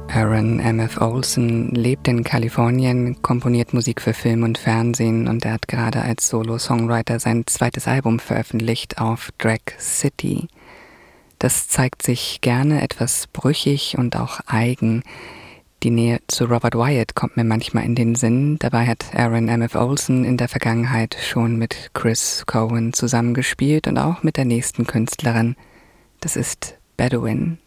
Aaron M.F. Olson lebt in Kalifornien, komponiert Musik für Film und Fernsehen und er hat gerade als Solo-Songwriter sein zweites Album veröffentlicht auf Drag City. Das zeigt sich gerne etwas brüchig und auch eigen. Die Nähe zu Robert Wyatt kommt mir manchmal in den Sinn. Dabei hat Aaron M.F. Olson in der Vergangenheit schon mit Chris Cohen zusammengespielt und auch mit der nächsten Künstlerin. Das ist Bedouin.